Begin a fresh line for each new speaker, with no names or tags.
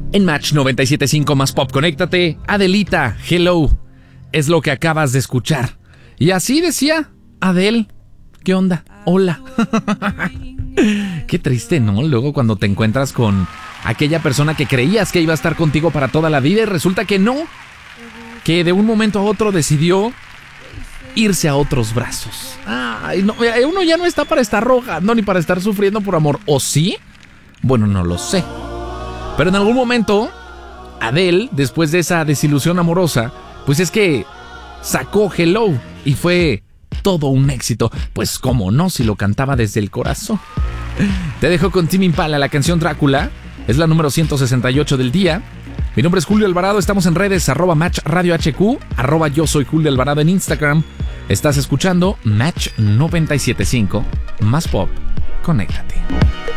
En Match 97.5 Más Pop, conéctate. Adelita, Hello, es lo que acabas de escuchar. Y así decía Adele. ¿Qué onda? Hola. Qué triste, ¿no? Luego cuando te encuentras con aquella persona que creías que iba a estar contigo para toda la vida y resulta que no. Que de un momento a otro decidió irse a otros brazos. Ay, no, uno ya no está para estar rogando ni para estar sufriendo por amor. ¿O sí? Bueno, no lo sé. Pero en algún momento, Adele, después de esa desilusión amorosa, pues es que sacó Hello y fue todo un éxito. Pues cómo no, si lo cantaba desde el corazón. Te dejo con Tame Impala, la canción Drácula. Es la número 168 del día. Mi nombre es Julio Alvarado, estamos en redes @Match Radio HQ, @Yo Soy Julio Alvarado en Instagram. Estás escuchando Match 97.5 Más Pop, conéctate.